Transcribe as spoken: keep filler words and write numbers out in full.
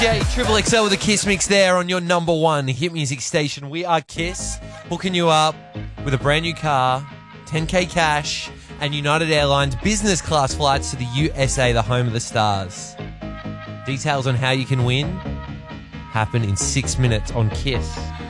J, Triple X L with a Kiss mix there on your number one hit music station. We are Kiss, hooking you up with a brand new car, ten K cash, and United Airlines business class flights to the U S A, the home of the stars. Details on how you can win happen in six minutes on Kiss.